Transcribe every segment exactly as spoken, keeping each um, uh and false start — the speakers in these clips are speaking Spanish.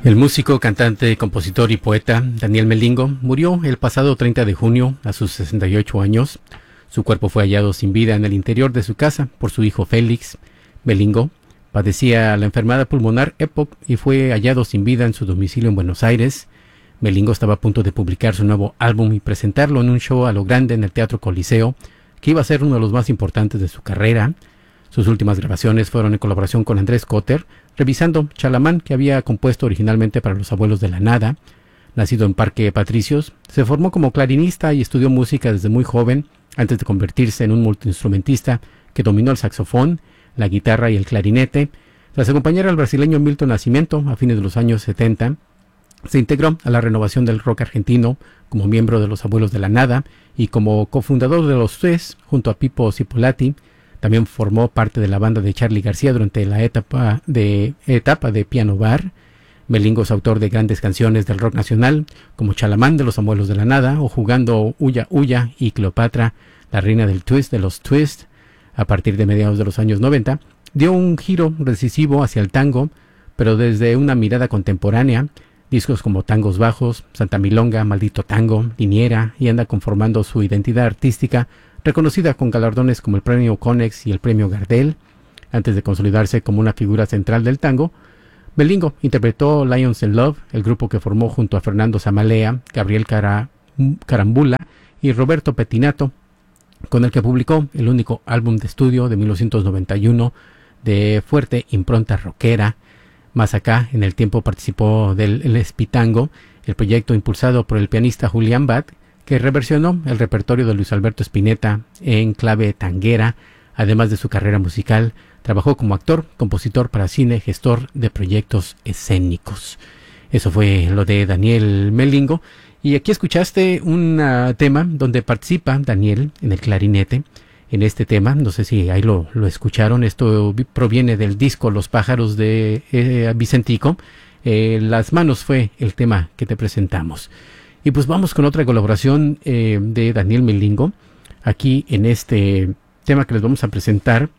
El músico, cantante, compositor y poeta Daniel Melingo murió el pasado treinta de junio a sus sesenta y ocho años. Su cuerpo fue hallado sin vida en el interior de su casa por su hijo Félix. Melingo padecía la enfermedad pulmonar E P O C y fue hallado sin vida en su domicilio en Buenos Aires. Melingo estaba a punto de publicar su nuevo álbum y presentarlo en un show a lo grande en el Teatro Coliseo, que iba a ser uno de los más importantes de su carrera. Sus últimas grabaciones fueron en colaboración con Andrés Cotter, revisando Chalamán, que había compuesto originalmente para Los Abuelos de la Nada. Nacido en Parque Patricios, se formó como clarinista y estudió música desde muy joven, antes de convertirse en un multiinstrumentista que dominó el saxofón, la guitarra y el clarinete. Tras acompañar al brasileño Milton Nascimento a fines de los años setenta, se integró a la renovación del rock argentino como miembro de Los Abuelos de la Nada y como cofundador de Los Tres junto a Pipo Cipollati. También formó parte de la banda de Charly García durante la etapa de, etapa de piano bar. Melingo es autor de grandes canciones del rock nacional, como Chalamán de Los Abuelos de la Nada, o Jugando Uya Uya y Cleopatra, la reina del twist de los twist. A partir de mediados de los años noventa, dio un giro decisivo hacia el tango, pero desde una mirada contemporánea. Discos como Tangos Bajos, Santa Milonga, Maldito Tango, Liniera, y anda conformando su identidad artística, reconocida con galardones como el Premio Conex y el Premio Gardel. Antes de consolidarse como una figura central del tango, Melingo interpretó Lions in Love, el grupo que formó junto a Fernando Zamalea, Gabriel Cara, Carambula y Roberto Pettinato, con el que publicó el único álbum de estudio de mil novecientos noventa y uno de fuerte impronta rockera. Más acá, en el tiempo participó del El Espitango, el proyecto impulsado por el pianista Julián Bat, que reversionó el repertorio de Luis Alberto Spinetta en clave tanguera. Además de su carrera musical, trabajó como actor, compositor para cine, gestor de proyectos escénicos. Eso fue lo de Daniel Melingo. Y aquí escuchaste un uh, tema donde participa Daniel en el clarinete. En este tema, no sé si ahí lo, lo escucharon, esto proviene del disco Los Pájaros de eh, Vicentico. Eh, Las Manos fue el tema que te presentamos. Y pues vamos con otra colaboración eh, de Daniel Melingo. Aquí en este tema que les vamos a presentar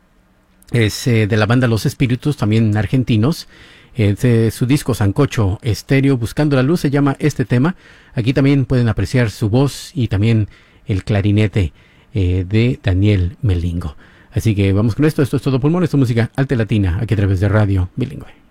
es eh, de la banda Los Espíritus, también argentinos. Es de su disco Sancocho Estéreo, Buscando la Luz se llama este tema. Aquí también pueden apreciar su voz y también el clarinete eh, de Daniel Melingo. Así que vamos con esto. Esto es Todo Pulmón, esto es música alta latina, aquí a través de Radio Bilingüe.